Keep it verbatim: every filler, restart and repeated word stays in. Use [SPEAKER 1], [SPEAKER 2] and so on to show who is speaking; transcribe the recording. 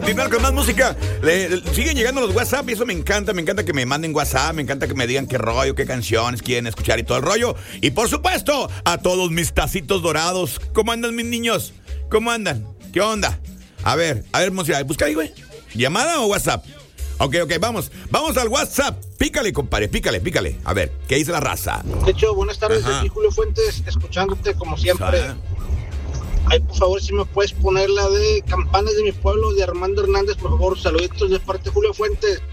[SPEAKER 1] Continuar con más música. Le, le, siguen llegando los WhatsApp y eso me encanta. Me encanta que me manden WhatsApp. Me encanta que me digan qué rollo, qué canciones quieren escuchar y todo el rollo. Y por supuesto, a todos mis tacitos dorados. ¿Cómo andan mis niños? ¿Cómo andan? ¿Qué onda? A ver, a ver, música. Busca ahí, güey. ¿Llamada o WhatsApp? Ok, ok, vamos. Vamos al WhatsApp. Pícale, compadre, pícale, pícale. A ver, ¿qué dice la raza?
[SPEAKER 2] De hecho, buenas tardes, aquí Julio Fuentes, escuchándote como siempre. Ajá. Ay, por favor, si me puedes poner la de Campanas de mi pueblo de Armando Hernández, por favor, saluditos de parte de Julio Fuentes.